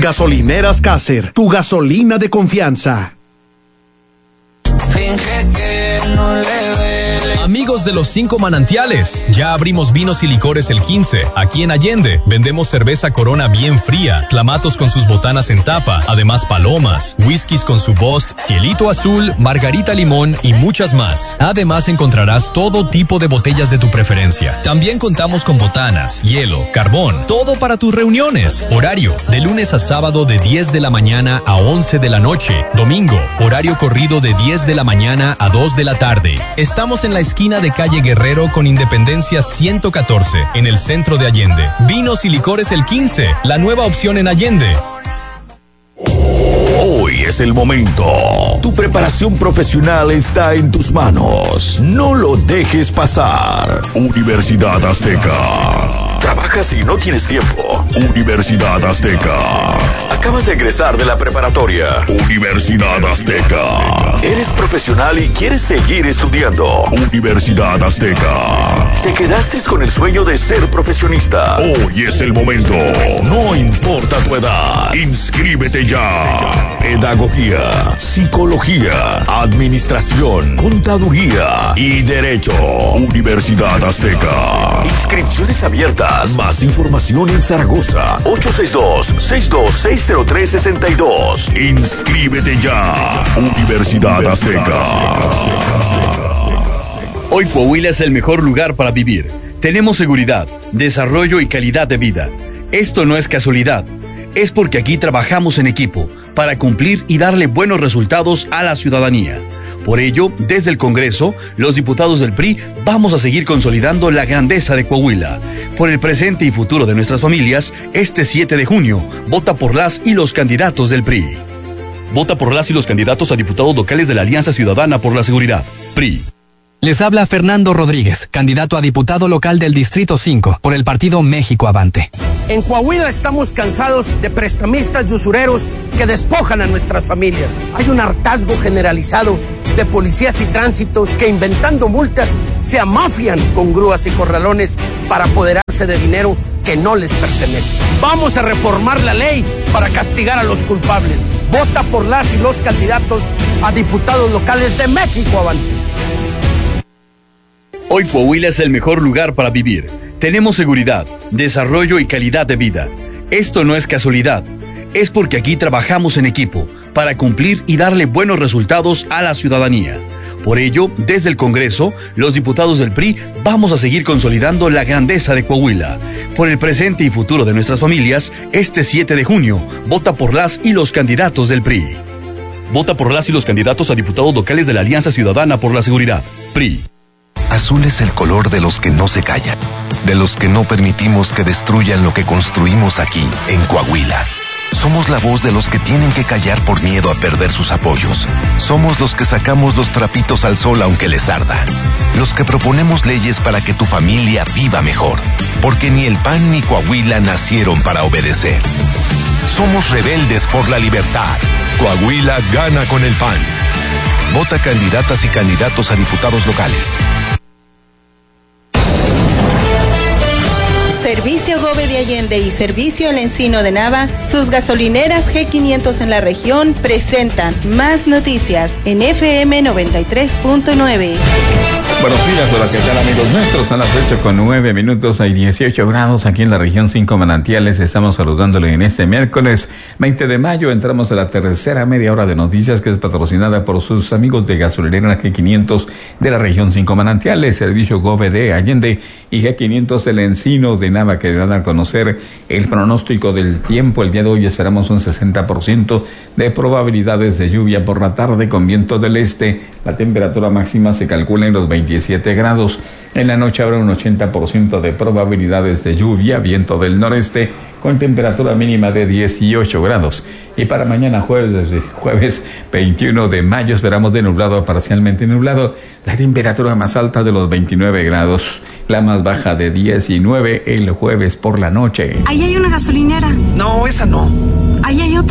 Gasolineras Caser, tu gasolina de confianza. Finge que no le duele. Amigos de los 5 manantiales, ya abrimos vinos y licores el 15. Aquí en Allende vendemos cerveza Corona bien fría, clamatos con sus botanas en tapa, además palomas, whiskies con su Bost, Cielito Azul, Margarita Limón y muchas más. Además encontrarás todo tipo de botellas de tu preferencia. También contamos con botanas, hielo, carbón, todo para tus reuniones. Horario, de lunes a sábado de 10 de la mañana a 11 de la noche. Domingo, horario corrido de 10 de la mañana a 2 de la tarde. Estamos en la esquina de calle Guerrero con Independencia 114, en el centro de Allende. Vinos y licores el 15, la nueva opción en Allende. Hoy es el momento. Tu preparación profesional está en tus manos. No lo dejes pasar. Universidad Azteca. ¿Trabajas y no tienes tiempo? Universidad Azteca. Acabas de egresar de la preparatoria. Universidad Azteca. Eres profesional y quieres seguir estudiando. Universidad Azteca. Te quedaste con el sueño de ser profesionista. Hoy es el momento. No importa tu edad. Inscríbete ya. Pedagogía, psicología, administración, contaduría y derecho. Universidad Azteca. Inscripciones abiertas. Más información en Zaragoza. 862-6260362. Inscríbete ya. Universidad Azteca. Hoy Coahuila es el mejor lugar para vivir. Tenemos seguridad, desarrollo y calidad de vida. Esto no es casualidad. Es porque aquí trabajamos en equipo para cumplir y darle buenos resultados a la ciudadanía. Por ello, desde el Congreso, los diputados del PRI vamos a seguir consolidando la grandeza de Coahuila. Por el presente y futuro de nuestras familias, este 7 de junio, vota por las y los candidatos del PRI. Vota por las y los candidatos a diputados locales de la Alianza Ciudadana por la Seguridad, PRI. Les habla Fernando Rodríguez, candidato a diputado local del Distrito 5, por el partido México Avante. En Coahuila estamos cansados de prestamistas y usureros que despojan a nuestras familias. Hay un hartazgo generalizado de policías y tránsitos que, inventando multas, se amafian con grúas y corralones para apoderarse de dinero que no les pertenece. Vamos a reformar la ley para castigar a los culpables. Vota por las y los candidatos a diputados locales de México Avante. Hoy Coahuila es el mejor lugar para vivir. Tenemos seguridad, desarrollo y calidad de vida. Esto no es casualidad. Es porque aquí trabajamos en equipo para cumplir y darle buenos resultados a la ciudadanía. Por ello, desde el Congreso, los diputados del PRI vamos a seguir consolidando la grandeza de Coahuila. Por el presente y futuro de nuestras familias, este 7 de junio, vota por las y los candidatos del PRI. Vota por las y los candidatos a diputados locales de la Alianza Ciudadana por la Seguridad, PRI. Azul es el color de los que no se callan, de los que no permitimos que destruyan lo que construimos aquí, en Coahuila. Somos la voz de los que tienen que callar por miedo a perder sus apoyos. Somos los que sacamos los trapitos al sol aunque les arda. Los que proponemos leyes para que tu familia viva mejor. Porque ni el PAN ni Coahuila nacieron para obedecer. Somos rebeldes por la libertad. Coahuila gana con el PAN. Vota candidatas y candidatos a diputados locales. Servicio Gove de Allende y Servicio El Encino de Nava, sus gasolineras G500 en la región presentan más noticias en FM 93.9. Buenos días, hola, ¿qué tal, amigos nuestros? Son las 8:09, hay 18 grados aquí en la región 5 Manantiales. Estamos saludándole en este miércoles 20 de mayo. Entramos a la tercera media hora de noticias, que es patrocinada por sus amigos de gasolinera G500 de la región 5 Manantiales, Servicio Gove de Allende y G500 El Encino de Nava, que dan a conocer el pronóstico del tiempo. El día de hoy esperamos un 60% de probabilidades de lluvia por la tarde con viento del este. La temperatura máxima se calcula en los 27 grados. En la noche habrá un 80% de probabilidades de lluvia, viento del noreste, con temperatura mínima de 18 grados. Y para mañana jueves 21 de mayo esperamos de nublado a parcialmente nublado, la temperatura más alta de los 29 grados, la más baja de 19 el jueves por la noche. Ahí hay una gasolinera. No, esa no. Ahí hay otra.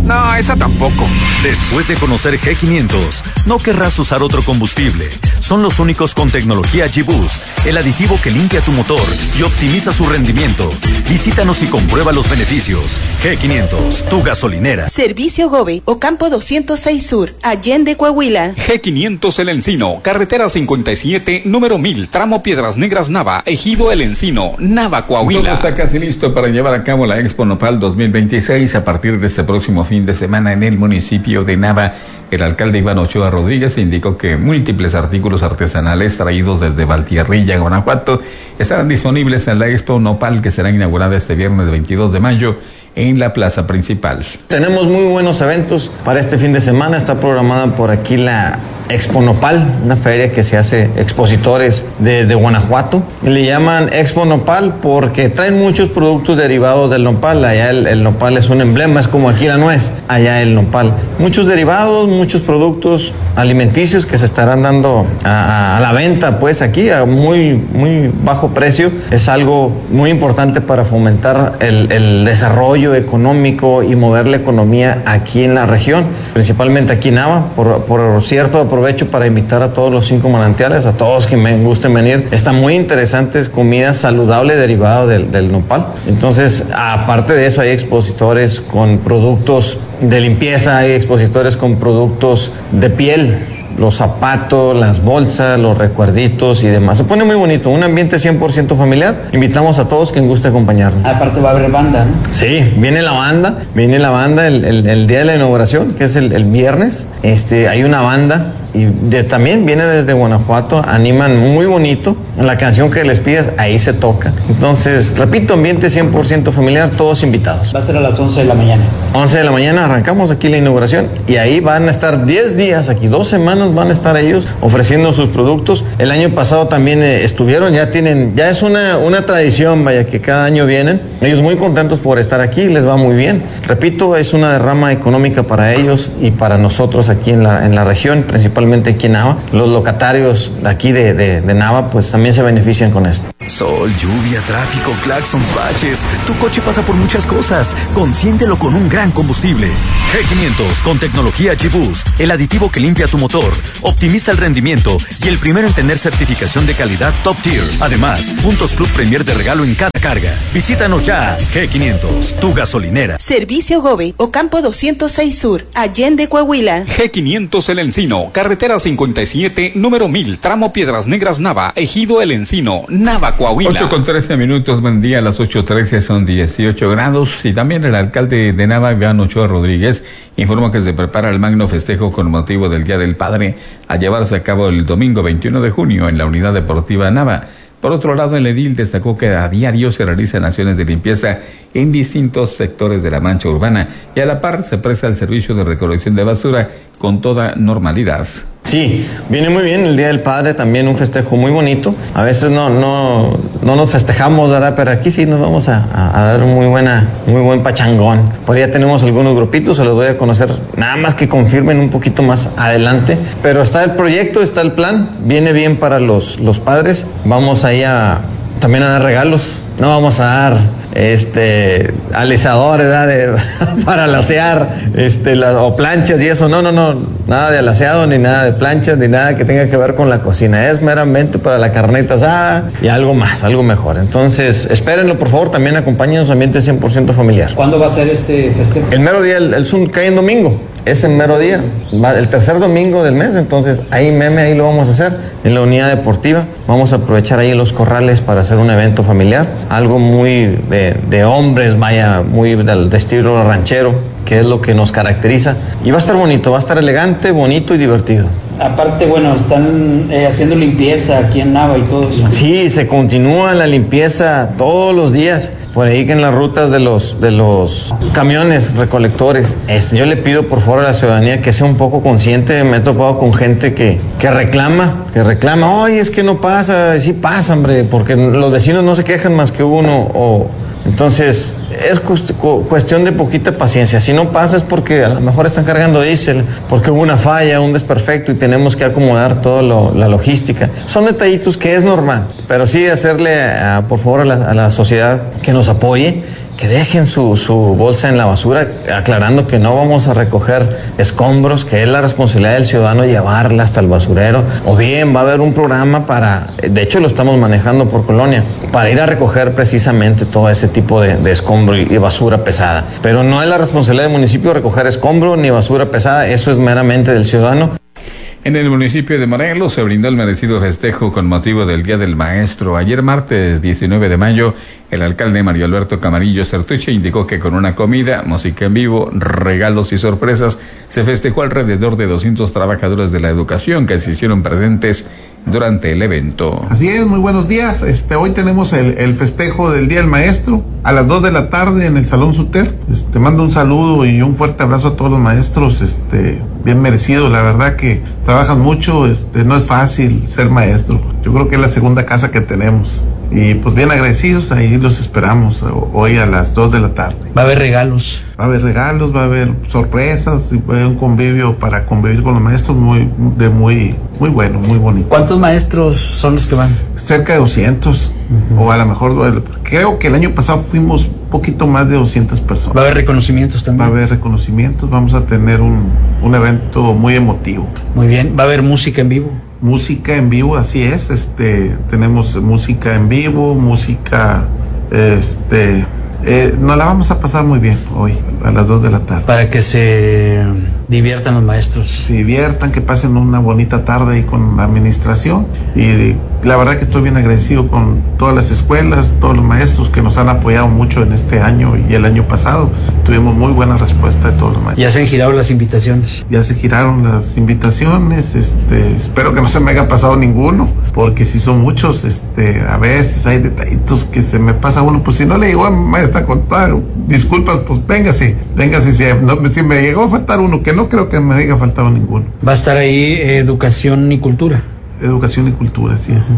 No, esa tampoco. Después de conocer G500, no querrás usar otro combustible. Son los únicos con tecnología G-Boost, el aditivo que limpia tu motor y optimiza su rendimiento. Visítanos y comprueba los beneficios. G500, tu gasolinera. Servicio Gobe, Ocampo 206 Sur, Allende, Coahuila. G500 El Encino, carretera 57, número 1000, tramo Piedras Negras Nava, Ejido El Encino, Nava, Coahuila. Todo está casi listo para llevar a cabo la Expo Nopal 2026 a partir de este próximo fin de semana en el municipio de Nava. El alcalde Iván Ochoa Rodríguez indicó que múltiples artículos artesanales traídos desde Valtierrilla, Guanajuato, estarán disponibles en la Expo Nopal, que será inaugurada este viernes 22 de mayo en la plaza principal. Tenemos muy buenos eventos para este fin de semana. Está programada por aquí la Expo Nopal, una feria que se hace expositores de Guanajuato. Le llaman Expo Nopal porque traen muchos productos derivados del nopal. Allá el nopal es un emblema, es como aquí la nuez, allá el nopal. Muchos derivados, muchos productos alimenticios que se estarán dando a la venta, pues aquí a muy bajo precio. Es algo muy importante para fomentar el desarrollo económico y mover la economía aquí en la región, principalmente aquí en Nava. Por cierto, aprovecho para invitar a todos los 5 manantiales, a todos que me gusten venir. Está muy interesante, es comida saludable derivada del nopal. Entonces, aparte de eso, hay expositores con productos de limpieza, hay expositores con productos de piel, los zapatos, las bolsas, los recuerditos y demás. Se pone muy bonito, un ambiente 100% familiar. Invitamos a todos quien guste acompañarnos. Aparte va a haber banda, ¿no? Sí, viene la banda el día de la inauguración, que es el viernes. Hay una banda y también viene desde Guanajuato, animan muy bonito. La canción que les pidas, ahí se toca. Entonces, repito, ambiente 100% familiar, todos invitados. Va a ser a las 11 de la mañana. 11 de la mañana arrancamos aquí la inauguración y ahí van a estar 10 días, aquí 2 semanas van a estar ellos ofreciendo sus productos. El año pasado también estuvieron, ya es una tradición, vaya, que cada año vienen. Ellos muy contentos por estar aquí, les va muy bien. Repito, es una derrama económica para ellos y para nosotros aquí en la región, principalmente aquí en Nava. Los locatarios aquí de Nava, pues también se benefician con esto. Sol, lluvia, tráfico, claxons, baches. Tu coche pasa por muchas cosas. Consiéntelo con un gran combustible. G500 con tecnología G-Boost, el aditivo que limpia tu motor, optimiza el rendimiento y el primero en tener certificación de calidad Top Tier. Además, puntos Club Premier de regalo en cada carga. Visítanos ya. G500, tu gasolinera. Servicio Gobe, Ocampo 206 Sur, Allende, Coahuila. G500 El Encino, carretera 57, número 1000, tramo Piedras Negras Nava, Ejido El Encino, Nava, Coahuila. 8:13, buen día, a las 8:13 son 18 grados. Y también el alcalde de Nava, Iván Ochoa Rodríguez, informó que se prepara el magno festejo con motivo del Día del Padre, a llevarse a cabo el domingo 21 de junio en la Unidad Deportiva Nava. Por otro lado, el edil destacó que a diario se realizan acciones de limpieza en distintos sectores de la mancha urbana y a la par se presta el servicio de recolección de basura con toda normalidad. Sí, viene muy bien el Día del Padre, también un festejo muy bonito. A veces no nos festejamos, ¿verdad? Pero aquí sí nos vamos a dar un muy buen pachangón. Por allá tenemos algunos grupitos, se los voy a conocer, nada más que confirmen un poquito más adelante. Pero está el proyecto, está el plan, viene bien para los padres. Vamos ahí también a dar regalos. No vamos a dar alisadores, para lasear, o planchas y eso. No, nada de alaseado, ni nada de planchas, ni nada que tenga que ver con la cocina. Es meramente para la carnita asada y algo más, algo mejor. Entonces, espérenlo, por favor, también acompáñenos, ambiente 100% familiar. ¿Cuándo va a ser este festejo? El mero día, el Zoom cae en domingo. Es el mero día, el tercer domingo del mes, entonces ahí lo vamos a hacer en la unidad deportiva. Vamos a aprovechar ahí los corrales para hacer un evento familiar, algo muy de hombres, vaya, muy de estilo ranchero, que es lo que nos caracteriza. Y va a estar bonito, va a estar elegante, bonito y divertido. Aparte, bueno, están haciendo limpieza aquí en Nava y todo eso. Sí, se continúa la limpieza todos los días. Por ahí que en las rutas de los camiones recolectores, yo le pido por favor a la ciudadanía que sea un poco consciente. Me he topado con gente que reclama, oye, es que no pasa. Sí pasa, hombre, porque los vecinos no se quejan más que uno. Entonces, es cuestión de poquita paciencia. Si no pasa es porque a lo mejor están cargando diésel, porque hubo una falla, un desperfecto y tenemos que acomodar toda la logística. Son detallitos que es normal, pero sí hacerle, por favor, a la sociedad que nos apoye que dejen su bolsa en la basura, aclarando que no vamos a recoger escombros, que es la responsabilidad del ciudadano llevarla hasta el basurero, o bien va a haber un programa de hecho lo estamos manejando por colonia, para ir a recoger precisamente todo ese tipo de escombro y basura pesada. Pero no es la responsabilidad del municipio recoger escombro ni basura pesada, eso es meramente del ciudadano. En el municipio de Morelos se brindó el merecido festejo con motivo del Día del Maestro. Ayer martes 19 de mayo, el alcalde Mario Alberto Camarillo Sertuche indicó que con una comida, música en vivo, regalos y sorpresas, se festejó alrededor de 200 trabajadores de la educación que se hicieron presentes durante el evento. Así es, muy buenos días. Hoy tenemos el festejo del Día del Maestro a las 2 de la tarde en el Salón Suter. Mando un saludo y un fuerte abrazo a todos los maestros, bien merecido. La verdad que trabajan mucho, no es fácil ser maestro. Yo creo que es la segunda casa que tenemos. Y pues bien agradecidos, ahí los esperamos hoy a las 2 de la tarde. Va a haber regalos. Va a haber regalos, va a haber sorpresas, y va a haber un convivio para convivir con los maestros muy bueno, muy bonito. ¿Cuántos maestros son los que van? Cerca de 200, o a lo mejor, creo que el año pasado fuimos un poquito más de 200 personas. ¿Va a haber reconocimientos también? Va a haber reconocimientos, vamos a tener un evento muy emotivo. Muy bien, ¿va a haber música en vivo? Música en vivo, así es, tenemos música en vivo, música, nos la vamos a pasar muy bien hoy, a las 2 de la tarde. Para que se diviertan los maestros. Se diviertan, que pasen una bonita tarde ahí con la administración, y la verdad que estoy bien agradecido con todas las escuelas, todos los maestros que nos han apoyado mucho en este año y el año pasado. Tuvimos muy buena respuesta de todos los maestros. ¿Ya se han girado las invitaciones? Ya se giraron las invitaciones, espero que no se me haya pasado ninguno, porque si son muchos, a veces hay detallitos que se me pasa uno, pues si no le llegó a maestra con disculpas, pues véngase, si me llegó a faltar uno, que no creo que me haya faltado ninguno. Va a estar ahí educación y cultura. Educación y cultura, así es.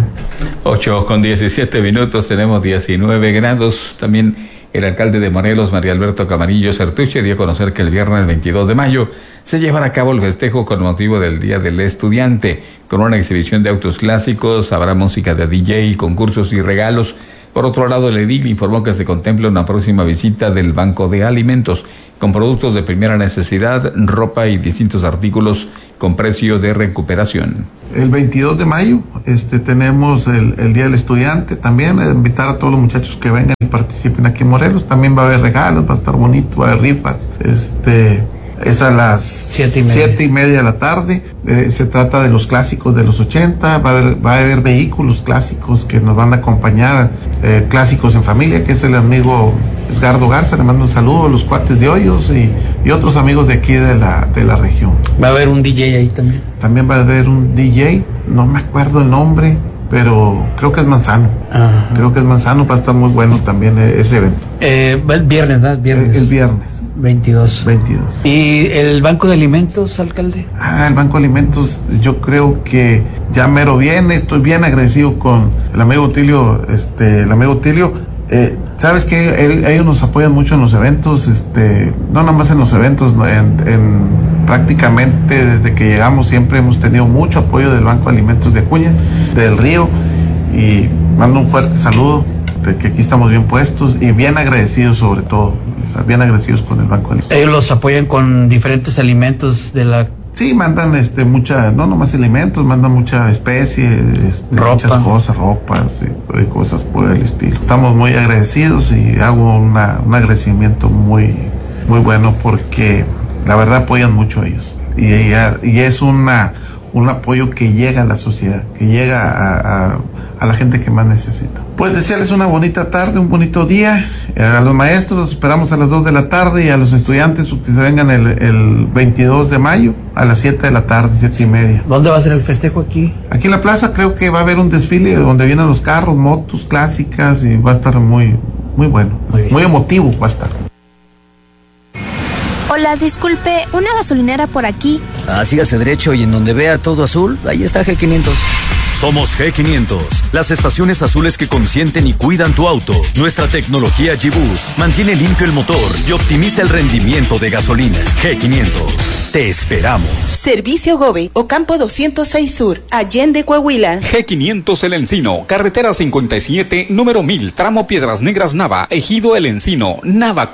8:17, tenemos 19 grados. También el alcalde de Morelos, Mario Alberto Camarillo Sertuche, dio a conocer que el viernes 22 de mayo se llevará a cabo el festejo con motivo del Día del Estudiante. Con una exhibición de autos clásicos, habrá música de DJ, concursos y regalos. Por otro lado, el edil informó que se contempla una próxima visita del Banco de Alimentos con productos de primera necesidad, ropa y distintos artículos con precio de recuperación. El 22 de mayo tenemos el Día del Estudiante también, invitar a todos los muchachos que vengan y participen aquí en Morelos. También va a haber regalos, va a estar bonito, va a haber rifas. Es a las 7:30 de la tarde. Se trata de los clásicos de los 80. Va a haber vehículos clásicos que nos van a acompañar, clásicos en familia, que es el amigo Edgardo Garza. Le mando un saludo a los cuates de Hoyos y otros amigos de aquí de la región. ¿Va a haber un DJ ahí también? También va a haber un DJ, no me acuerdo el nombre, pero creo que es Manzano. Ajá. Creo que es Manzano, va a estar muy bueno también ese evento. El viernes, ¿verdad? El viernes. 22. ¿Y el Banco de Alimentos, alcalde? El Banco de Alimentos, yo creo que ya mero viene. Estoy bien agradecido con el amigo Tilio, sabes que ellos nos apoyan mucho en los eventos, no nada más en los eventos, prácticamente desde que llegamos siempre hemos tenido mucho apoyo del Banco de Alimentos de Acuña, del Río, y mando un fuerte saludo de que aquí estamos bien puestos y bien agradecidos sobre todo, bien agradecidos con el Banco de Alimentos. Ellos los apoyan con diferentes alimentos de la... Sí, mandan no nomás alimentos, mandan mucha especie, muchas cosas, ropas y cosas por el estilo. Estamos muy agradecidos y hago un agradecimiento muy, muy bueno porque la verdad apoyan mucho a ellos. Y es un apoyo que llega a la sociedad, que llega a la gente que más necesita. Pues desearles una bonita tarde, un bonito día. A los maestros los esperamos a las 2 de la tarde y a los estudiantes que se vengan el 22 de mayo a las 7 de la tarde, 7:30. ¿Dónde va a ser el festejo aquí? Aquí en la plaza creo que va a haber un desfile donde vienen los carros, motos clásicas y va a estar muy, muy bueno, muy emotivo va a estar. Hola, disculpe, ¿una gasolinera por aquí? Sígase derecho y en donde vea todo azul, ahí está G500. Somos G500, las estaciones azules que consienten y cuidan tu auto. Nuestra tecnología G-Boost mantiene limpio el motor y optimiza el rendimiento de gasolina. G500, te esperamos. Servicio Gobe, Ocampo 206 Sur, Allende, Coahuila. G500 El Encino, carretera 57, número 1000, tramo Piedras Negras Nava, Ejido El Encino, Nava,